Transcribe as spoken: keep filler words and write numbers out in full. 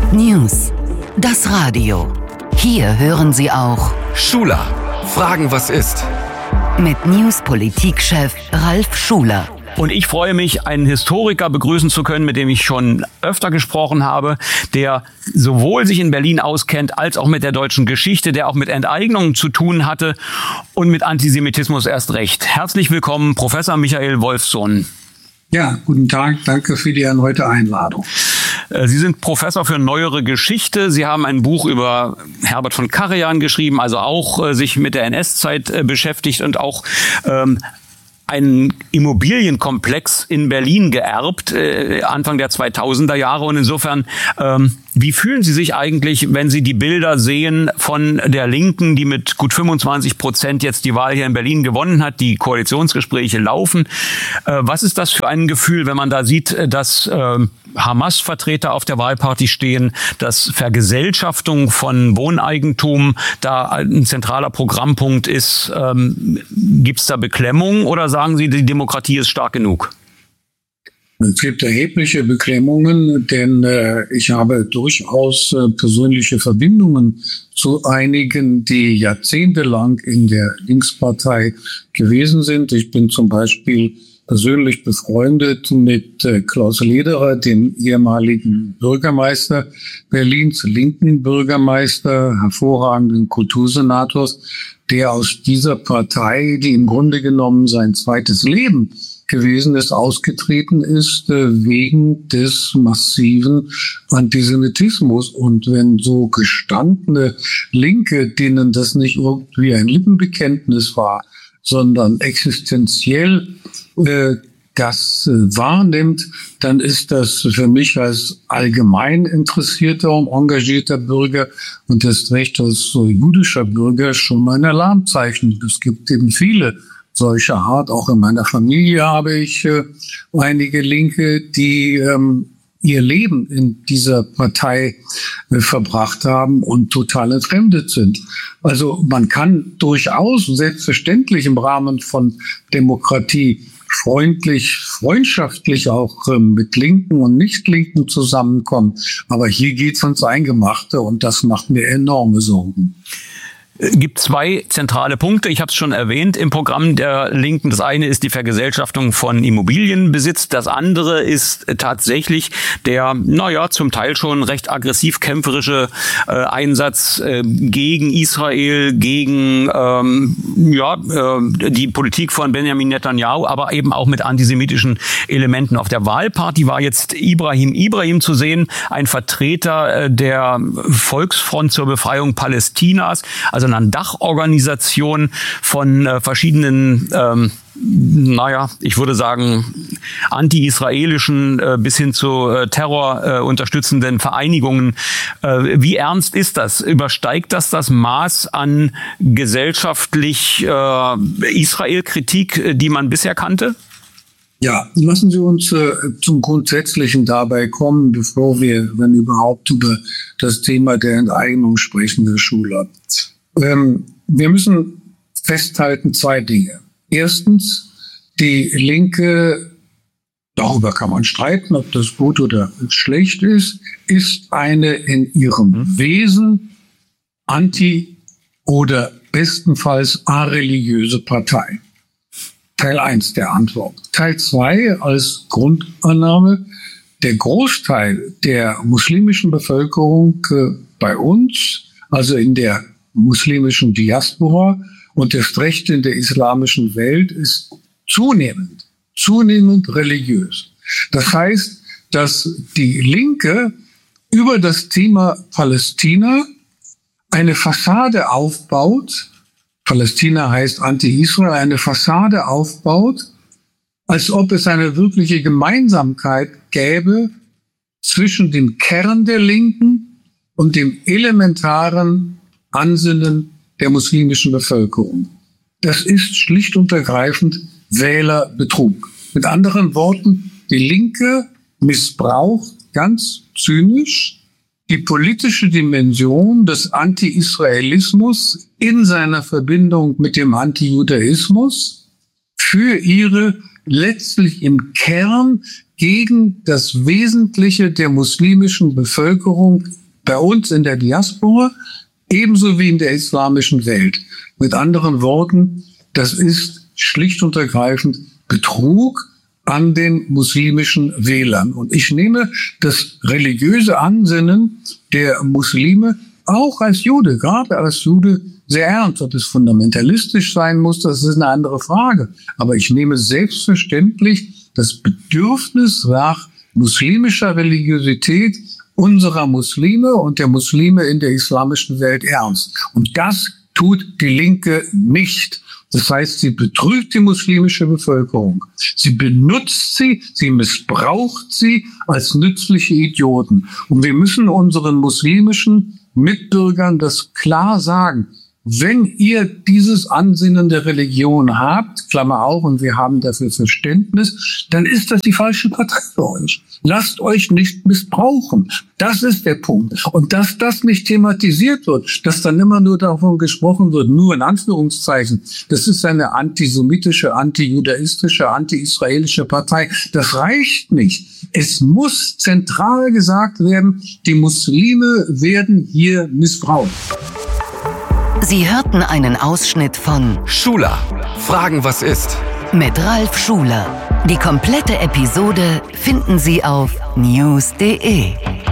News. Das Radio. Hier hören Sie auch Schuler. Fragen, was ist? Mit News-Politikchef Ralf Schuler. Und ich freue mich, einen Historiker begrüßen zu können, mit dem ich schon öfter gesprochen habe, der sowohl sich in Berlin auskennt, als auch mit der deutschen Geschichte, der auch mit Enteignungen zu tun hatte und mit Antisemitismus erst recht. Herzlich willkommen, Professor Michael Wolfsohn. Ja, guten Tag, danke für die erneute Einladung. Sie sind Professor für neuere Geschichte. Sie haben ein Buch über Herbert von Karajan geschrieben, also auch äh, sich mit der N S-Zeit äh, beschäftigt und auch ähm, einen Immobilienkomplex in Berlin geerbt, äh, Anfang der zweitausender Jahre. Und insofern, ähm, wie fühlen Sie sich eigentlich, wenn Sie die Bilder sehen von der Linken, die mit gut fünfundzwanzig Prozent jetzt die Wahl hier in Berlin gewonnen hat, die Koalitionsgespräche laufen? Äh, was ist das für ein Gefühl, wenn man da sieht, dass äh, Hamas-Vertreter auf der Wahlparty stehen, dass Vergesellschaftung von Wohneigentum da ein zentraler Programmpunkt ist? Ähm, Gibt es da Beklemmung oder sagen Sie, die Demokratie ist stark genug? Es gibt erhebliche Beklemmungen, denn äh, ich habe durchaus äh, persönliche Verbindungen zu einigen, die jahrzehntelang in der Linkspartei gewesen sind. Ich bin zum Beispiel persönlich befreundet mit äh, Klaus Lederer, dem ehemaligen Bürgermeister Berlins, linken Bürgermeister, hervorragenden Kultursenators, der aus dieser Partei, die im Grunde genommen sein zweites Leben gewesen ist, ausgetreten ist äh, wegen des massiven Antisemitismus. Und wenn so gestandene Linke, denen das nicht irgendwie ein Lippenbekenntnis war, sondern existenziell äh, das äh, wahrnimmt, dann ist das für mich als allgemein interessierter und engagierter Bürger und erst recht als äh, jüdischer Bürger schon ein Alarmzeichen. Es gibt eben viele solcher Art. Auch in meiner Familie habe ich äh, einige Linke, die ähm, ihr Leben in dieser Partei äh, verbracht haben und total entfremdet sind. Also man kann durchaus selbstverständlich im Rahmen von Demokratie freundlich, freundschaftlich auch äh, mit Linken und Nicht-Linken zusammenkommen. Aber hier geht's ans Eingemachte und das macht mir enorme Sorgen. Gibt zwei zentrale Punkte. Ich habe es schon erwähnt im Programm der Linken. Das eine ist die Vergesellschaftung von Immobilienbesitz. Das andere ist tatsächlich der, naja, zum Teil schon recht aggressiv kämpferische äh, Einsatz äh, gegen Israel, gegen ähm, ja äh, die Politik von Benjamin Netanyahu, aber eben auch mit antisemitischen Elementen. Auf der Wahlparty war jetzt Ibrahim Ibrahim zu sehen, ein Vertreter äh, der Volksfront zur Befreiung Palästinas, also eine Dachorganisation von äh, verschiedenen, ähm, naja, ich würde sagen, anti-israelischen äh, bis hin zu äh, Terror äh, unterstützenden Vereinigungen. Äh, wie ernst ist das? Übersteigt das das Maß an gesellschaftlich äh, Israel-Kritik, die man bisher kannte? Ja, lassen Sie uns äh, zum Grundsätzlichen dabei kommen, bevor wir, wenn überhaupt, über das Thema der Enteignung sprechen, Herr Schuler. Ähm, wir müssen festhalten zwei Dinge. Erstens, die Linke, darüber kann man streiten, ob das gut oder schlecht ist, ist eine in ihrem Wesen anti- oder bestenfalls areligiöse Partei. Teil eins der Antwort. Teil zwei als Grundannahme: Der Großteil der muslimischen Bevölkerung äh, bei uns, also in der muslimischen Diaspora und erst recht in der islamischen Welt, ist zunehmend, zunehmend religiös. Das heißt, dass die Linke über das Thema Palästina eine Fassade aufbaut, Palästina heißt Anti-Israel, eine Fassade aufbaut, als ob es eine wirkliche Gemeinsamkeit gäbe zwischen dem Kern der Linken und dem elementaren Ansinnen der muslimischen Bevölkerung. Das ist schlicht und ergreifend Wählerbetrug. Mit anderen Worten, die Linke missbraucht ganz zynisch die politische Dimension des Anti-Israelismus in seiner Verbindung mit dem Anti-Judaismus für ihre letztlich im Kern gegen das Wesentliche der muslimischen Bevölkerung bei uns in der Diaspora, ebenso wie in der islamischen Welt. Mit anderen Worten, das ist schlicht und ergreifend Betrug an den muslimischen Wählern. Und ich nehme das religiöse Ansinnen der Muslime auch als Jude, gerade als Jude, sehr ernst. Ob es fundamentalistisch sein muss, das ist eine andere Frage. Aber ich nehme selbstverständlich das Bedürfnis nach muslimischer Religiosität unserer Muslime und der Muslime in der islamischen Welt ernst. Und das tut die Linke nicht. Das heißt, sie betrügt die muslimische Bevölkerung. Sie benutzt sie, sie missbraucht sie als nützliche Idioten. Und wir müssen unseren muslimischen Mitbürgern das klar sagen. Wenn ihr dieses Ansinnen der Religion habt, Klammer auf, und wir haben dafür Verständnis, dann ist das die falsche Partei für euch. Lasst euch nicht missbrauchen. Das ist der Punkt. Und dass das nicht thematisiert wird, dass dann immer nur davon gesprochen wird, nur in Anführungszeichen, das ist eine antisemitische, antijudaistische, anti-israelische Partei, das reicht nicht. Es muss zentral gesagt werden, die Muslime werden hier missbraucht. Sie hörten einen Ausschnitt von Schula, Fragen was ist? Mit Ralf Schuler. Die komplette Episode finden Sie auf news punkt de.